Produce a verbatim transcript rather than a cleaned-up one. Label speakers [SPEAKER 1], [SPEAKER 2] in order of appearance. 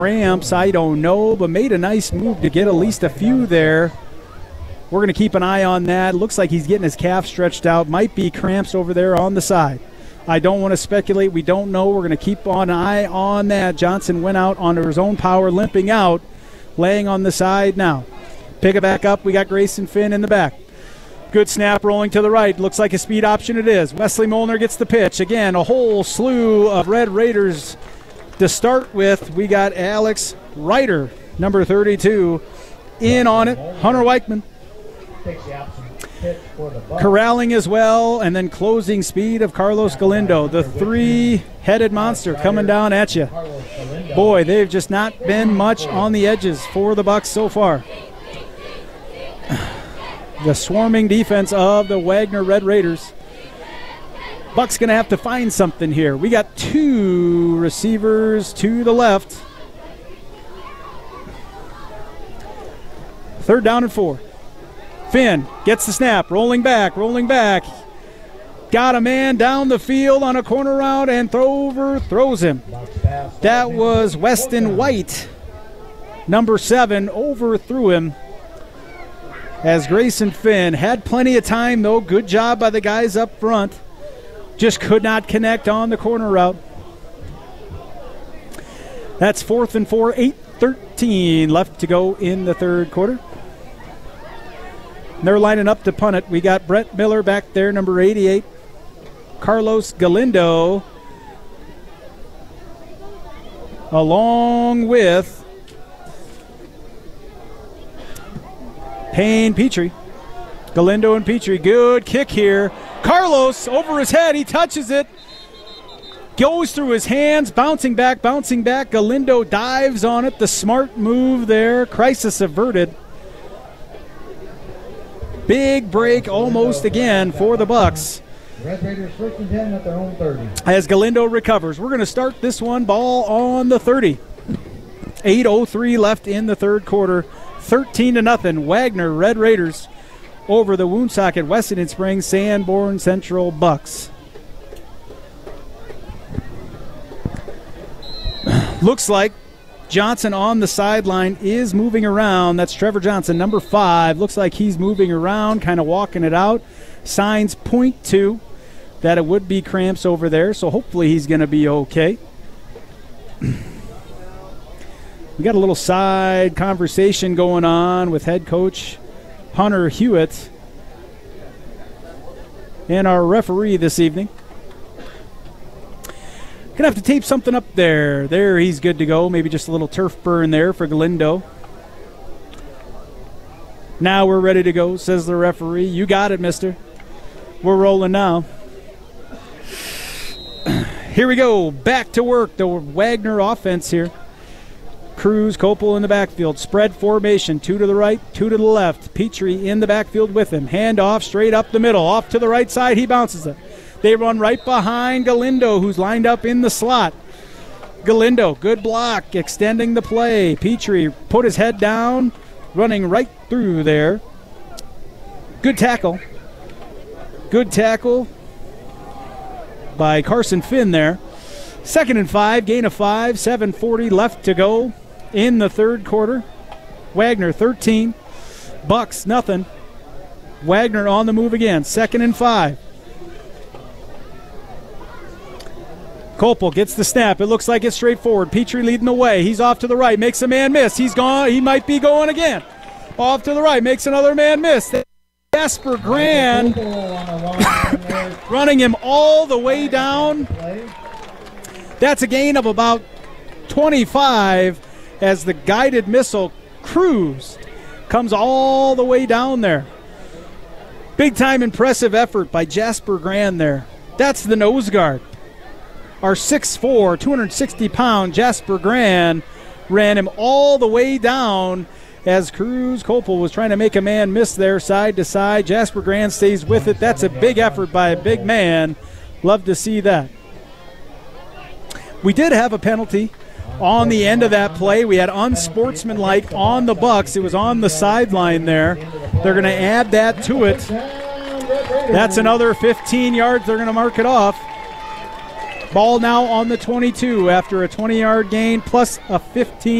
[SPEAKER 1] ramps, I don't know, but made a nice move to get at least a few there. We're going to keep an eye on that. Looks like he's getting his calf stretched out. Might be cramps over there on the side. I don't want to speculate. We don't know. We're going to keep an eye on that. Johnson went out onto his own power, limping out, laying on the side now. Pick it back up. We got Grayson Finn in the back. Good snap rolling to the right. Looks like a speed option it is. Wesley Molnar gets the pitch. Again, a whole slew of Red Raiders to start with. We got Alex Ryder, number thirty-two, in on it. Hunter Weichman corralling as well, and then closing speed of Carlos Galindo, the three-headed monster coming down at you. Boy, they've just not been much on the edges for the Bucks so far. The swarming defense of the Wagner Red Raiders. Bucks going to have to find something here. We got two receivers to the left. Third down and four. Finn gets the snap, rolling back, rolling back. Got a man down the field on a corner route and throw over, throws him. That was Weston White, number seven, overthrew him. As Grayson Finn had plenty of time, though. Good job by the guys up front. Just could not connect on the corner route. That's fourth and four, eight thirteen left to go in the third quarter. They're lining up to punt it. We got Brett Miller back there, number eighty-eight. Carlos Galindo, along with Payne Petrie. Galindo and Petrie. Good kick here. Carlos over his head. He touches it. Goes through his hands. Bouncing back, bouncing back. Galindo dives on it. The smart move there. Crisis averted. Big break almost again for the Bucks.
[SPEAKER 2] Red Raiders first and ten at their own thirty.
[SPEAKER 1] As Galindo recovers. We're going to start this one ball on the thirty. eight oh three left in the third quarter. thirteen to nothing. Wagner Red Raiders over the Woonsocket Weston Springs Sanborn Central Bucks. Looks like Johnson on the sideline is moving around. That's Trevor Johnson, number five. Looks like he's moving around, kind of walking it out. Signs point to that it would be cramps over there, so hopefully he's going to be okay. We got a little side conversation going on with head coach Hunter Hewitt and our referee this evening. Gonna have to tape something up there. There, he's good to go. Maybe just a little turf burn there for Galindo. Now we're ready to go, says the referee. You got it, mister. We're rolling now. Here we go. Back to work. The Wagner offense here. Cruz, Copel in the backfield. Spread formation. Two to the right, two to the left. Petrie in the backfield with him. Hand off straight up the middle. Off to the right side. He bounces it. They run right behind Galindo, who's lined up in the slot. Galindo, good block, extending the play. Petrie put his head down, running right through there. Good tackle. Good tackle by Carson Finn there. Second and five, gain of five, seven forty left to go in the third quarter. Wagner thirteen, Bucks nothing. Wagner on the move again, second and five. Copel gets the snap. It looks like it's straightforward. Petrie leading the way. He's off to the right. Makes a man miss. He's gone. He might be going again. Off to the right. Makes another man miss. Jasper Grand running him all the way down. That's a gain of about twenty-five as the guided missile Cruz comes all the way down there. Big time impressive effort by Jasper Grand there. That's the nose guard. Our six foot four, two hundred sixty pound Jasper Grand ran him all the way down as Cruz Copel was trying to make a man miss there side to side. Jasper Grand stays with it. That's a big effort by a big man. Love to see that. We did have a penalty on the end of that play. We had unsportsmanlike on the Bucks. It was on the sideline there. They're going to add that to it. That's another fifteen yards. They're going to mark it off. Ball now on the twenty-two after a twenty-yard gain plus a fifteen